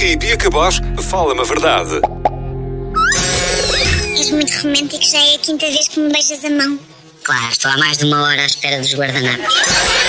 e Bia Cabós, fala-me a verdade. És muito romântico, já é a quinta vez que me beijas a mão. Claro, estou há mais de uma hora à espera dos guardanapos.